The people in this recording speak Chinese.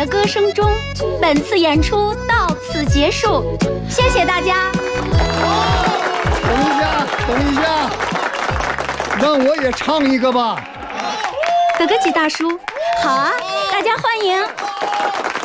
歌声中，本次演出到此结束，谢谢大家。 等一下，让我也唱一个吧。 德格吉大叔，好啊，大家欢迎。